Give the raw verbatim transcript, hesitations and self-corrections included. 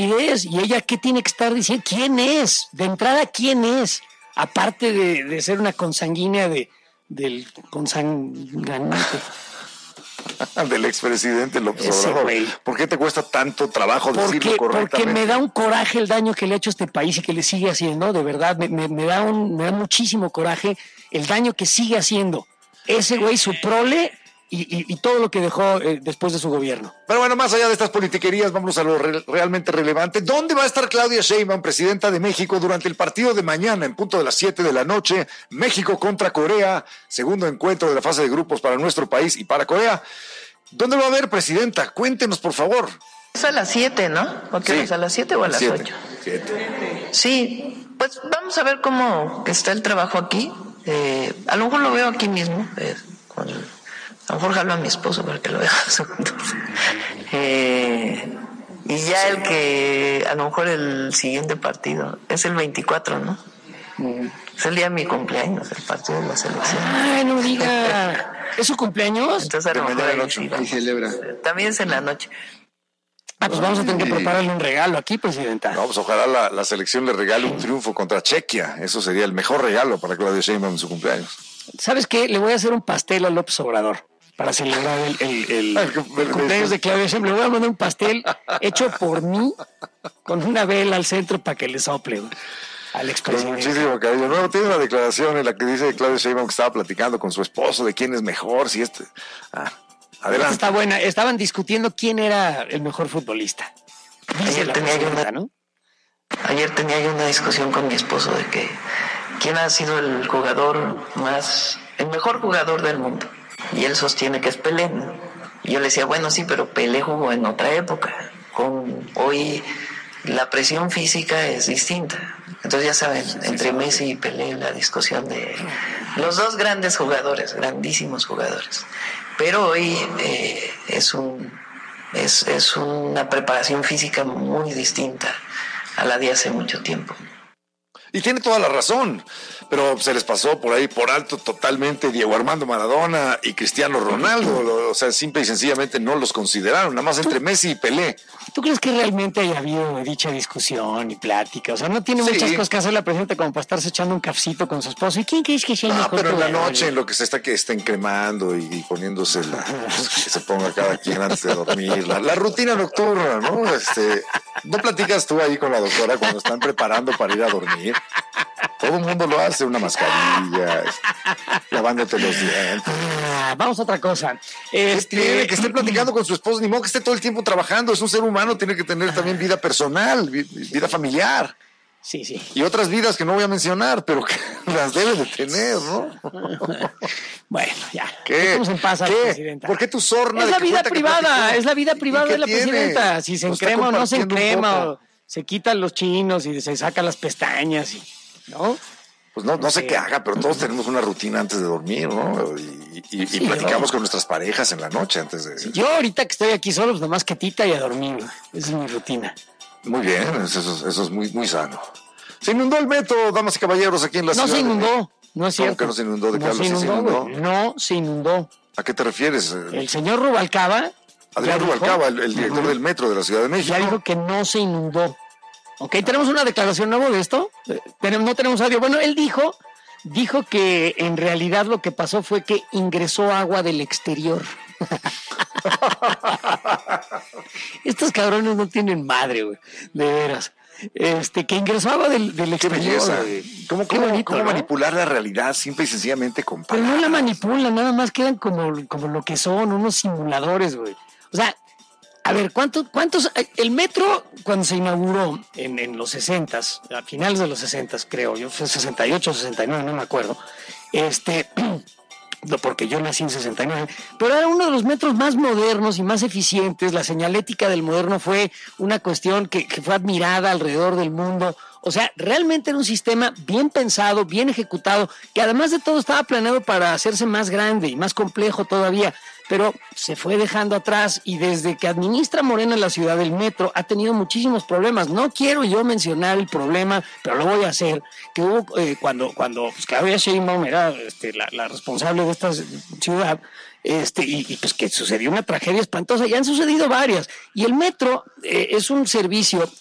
estupidez. ¿Y ella qué tiene que estar diciendo? ¿Quién es? De entrada, ¿quién es? Aparte de, de ser una consanguínea de, del consanguinante. Del expresidente López Ese Obrador. güey. ¿Por qué te cuesta tanto trabajo Porque, decirlo correctamente? porque me da un coraje el daño que le ha hecho a este país y que le sigue haciendo, de verdad, me, me, me, da un, me da muchísimo coraje el daño que sigue haciendo ese güey, su prole y, y, y todo lo que dejó eh, después de su gobierno. Pero bueno, más allá de estas politiquerías, vamos a lo re- realmente relevante. ¿Dónde va a estar Claudia Sheinbaum, presidenta de México, durante el partido de mañana, en punto de las siete de la noche? México contra Corea, segundo encuentro de la fase de grupos para nuestro país y para Corea. ¿Dónde va a haber, presidenta? Cuéntenos, por favor. Es a las siete, ¿no? ¿O qué Sí. es, a las siete o a las Siete. ocho? Siete. Sí, pues vamos a ver cómo está el trabajo aquí. Eh, a lo mejor lo veo aquí mismo. Eh, con, a lo mejor jalo a mi esposo para que lo vea juntos. Eh, y ya el que, a lo mejor el siguiente partido, es el veinticuatro, ¿no? Es el día de mi cumpleaños, el partido de la selección. Ay, no diga. ¿Es su cumpleaños? Entonces a De lo mejor mañana ahí a las sí ocho. vamos. Y celebra. También es en la noche. Ah, pues vamos a tener que prepararle un regalo aquí, presidenta. No, pues ojalá la, la selección le regale un triunfo contra Chequia. Eso sería el mejor regalo para Claudia Sheinbaum en su cumpleaños. ¿Sabes qué? Le voy a hacer un pastel a López Obrador para celebrar el, el, el, Ay, qué- el cumpleaños de Claudia Sheinbaum. Le voy a mandar un pastel hecho por mí con una vela al centro para que le sople, güey, al Con expresidente. muchísimo cariño. Luego tiene una declaración en la que dice Claudia Sheinbaum que estaba platicando con su esposo de quién es mejor, si este... Ah, adelante. Está buena. Estaban discutiendo quién era el mejor futbolista. Dice Ayer la tenía yo presidenta, una- ¿no? Ayer tenía yo una discusión con mi esposo de que quién ha sido el jugador más, el mejor jugador del mundo. Y él sostiene que es Pelé, ¿no? Y yo le decía, bueno, sí, pero Pelé jugó en otra época. Con, hoy la presión física es distinta. Entonces ya saben, entre Messi y Pelé la discusión de los dos grandes jugadores, grandísimos jugadores. Pero hoy eh, es un es, es una preparación física muy distinta a la de hace mucho tiempo. Y tiene toda la razón, pero se les pasó por ahí por alto totalmente Diego Armando Maradona y Cristiano Ronaldo. O sea, simple y sencillamente no los consideraron, nada más entre Messi y Pelé. ¿Tú crees que realmente haya habido dicha discusión y plática? O sea, no tiene Sí. muchas cosas que hacer la presidenta como para estarse echando un cafecito con su esposo. ¿Y quién crees que sea el Ah, mejor pero en la jugador? noche, en lo que se está que está encremando y, y poniéndose la, que se ponga cada quien antes de dormir, la, la rutina nocturna, ¿no? Este, ¿no platicas tú ahí con la doctora cuando están preparando para ir a dormir? Todo el mundo lo hace, una mascarilla, lavándote los dientes. Ah, vamos a otra cosa. ¿Qué Este, tiene? Que esté platicando con su esposo, ni modo que esté todo el tiempo trabajando, es un ser humano, tiene que tener también vida personal, vi- vida familiar Sí, sí. y otras vidas que no voy a mencionar, pero que las debe de tener, ¿no? Bueno, ya. ¿Qué? Dejemos en paz a la ¿Qué? presidenta. ¿Por qué tu sorna? Es de la que vida cuenta que privada, platicó? es la vida ¿Y privada qué de la tiene? presidenta. Si se Lo está encrema o no se compartiendo un encrema, poco. o se quitan los chinos y se saca las pestañas, y, ¿no? Pues no, no sé Sí. qué haga, pero todos tenemos una rutina antes de dormir, ¿no? Y, y- y Sí, platicamos ¿no? con nuestras parejas en la noche antes de... Yo ahorita que estoy aquí solo, pues nomás quietita y a dormir. Esa es mi rutina. Muy bien, eso, es- eso es muy, muy sano. Se inundó el metro, damas y caballeros, aquí en la No ciudad. se de- inundó, no es ¿Cómo cierto. que no se inundó? ¿De qué no hablas? se ¿Sí se inundó, inundó? güey. No se inundó. ¿A qué te refieres? El señor Rubalcaba Adrián ya dijo- Rubalcaba, el, el director Ujú. del metro de la Ciudad de México. ya dijo que no se inundó. Ok, ¿tenemos una declaración nueva de esto? Eh, tenemos- No tenemos audio. Bueno, él dijo, dijo que en realidad lo que pasó fue que ingresó agua del exterior. Estos cabrones no tienen madre, güey. De veras. Este, que ingresó agua del, del Qué exterior. belleza. güey. ¿Cómo, Qué cómo- bonito, cómo ¿no? manipular la realidad simple y sencillamente con Pero no palabras? la manipulan, nada más quedan como, como lo que son, unos simuladores, güey. O sea, a ver, ¿cuántos, cuántos, el metro cuando se inauguró en, en los sesentas, a finales de los sesentas, creo, yo fue sesenta y ocho, sesenta y nueve, no me acuerdo, este, no, porque yo nací en sesenta y nueve, pero era uno de los metros más modernos y más eficientes. La señalética del moderno fue una cuestión que, que fue admirada alrededor del mundo. O sea, realmente era un sistema bien pensado, bien ejecutado, que además de todo estaba planeado para hacerse más grande y más complejo todavía, pero se fue dejando atrás, y desde que administra Morena la ciudad del metro ha tenido muchísimos problemas. No quiero yo mencionar el problema, pero lo voy a hacer, que hubo eh, cuando, cuando pues, Claudia Sheinbaum era este, la, la responsable de esta ciudad, este, y, y pues que sucedió una tragedia espantosa. Ya han sucedido varias, y el metro eh, es un servicio